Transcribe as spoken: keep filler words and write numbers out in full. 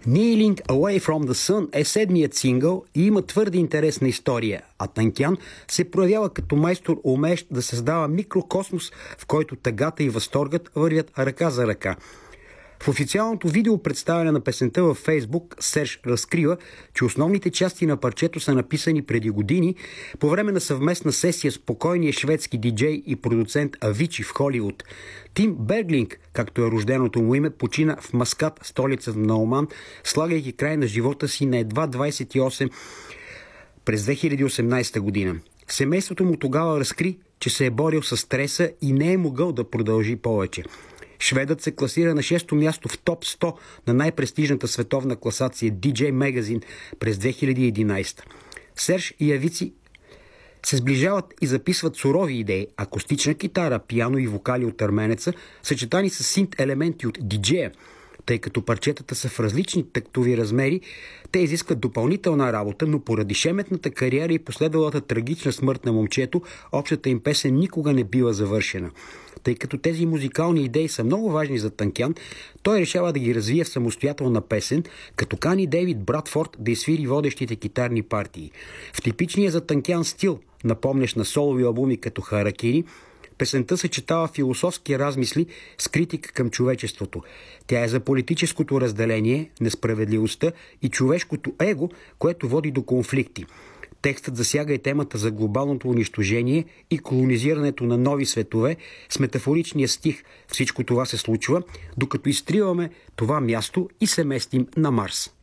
Kneeling Away from the Sun е седмият сингъл и има твърде интересна история, а Танкян се проявява като майстор, умеещ да създава микрокосмос, в който тъгата и възторгът вървят ръка за ръка. В официалното видео представяне на песента във Фейсбук Серж разкрива, че основните части на парчето са написани преди години по време на съвместна сесия с покойния шведски диджей и продуцент Авичи в Холивуд. Тим Берглинг, както е рожденото му име, почина в Маскат, столицата на Оман, слагайки край на живота си на едва двадесет и осем през две хиляди и осемнадесета година. Семейството му тогава разкри, че се е борил с стреса и не е могъл да продължи повече. Шведът се класира на шесто място в топ сто на най-престижната световна класация ди джей Magazine през две хиляди и единадесета. Серж и Авици се сближават и записват сурови идеи, акустична китара, пиано и вокали от арменеца, съчетани с синт елементи от диджея. Тъй като парчетата са в различни тактови размери, те изискват допълнителна работа, но поради шеметната кариера и последвалата трагична смърт на момчето, общата им песен никога не бива завършена. Тъй като тези музикални идеи са много важни за Танкян, той решава да ги развие в самостоятелна песен, като кани Дейвид Брадфорд да изсвири водещите китарни партии. В типичния за Танкян стил, напомнящ на солови албуми като Харакири, песента съчетава философски размисли с критика към човечеството. Тя е за политическото разделение, несправедливостта и човешкото его, което води до конфликти. Текстът засяга и темата за глобалното унищожение и колонизирането на нови светове с метафоричния стих. Всичко това се случва, докато изтриваме това място и се местим на Марс.